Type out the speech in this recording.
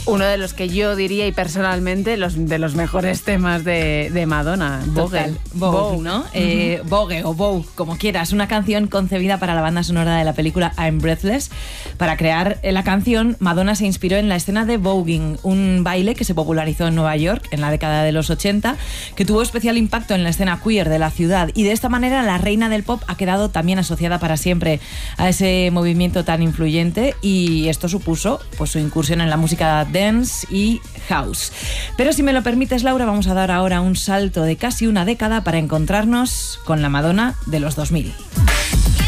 Uno de los que yo diría, y personalmente, de los mejores temas de Madonna, Vogue. Vogue, ¿no? Vogue o Vogue, como quieras. Una canción concebida para la banda sonora de la película I'm Breathless. Para crear la canción, Madonna se inspiró en la escena de voguing, un baile que se popularizó en Nueva York en la década de los 80, que tuvo especial impacto en la escena queer de la ciudad. Y de esta manera, la reina del pop ha quedado también asociada para siempre a ese movimiento tan influyente, y esto supuso pues su incursión en la música dance y house. Pero si me lo permites, Laura, vamos a dar ahora un salto de casi una década para encontrarnos con la Madonna de los 2000.